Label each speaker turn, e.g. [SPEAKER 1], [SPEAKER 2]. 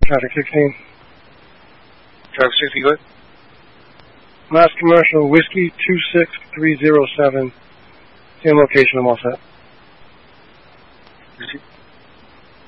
[SPEAKER 1] Traffic 16.
[SPEAKER 2] Traffic 60, go ahead.
[SPEAKER 1] Last commercial, Whiskey 26307. Same location, I'm all set.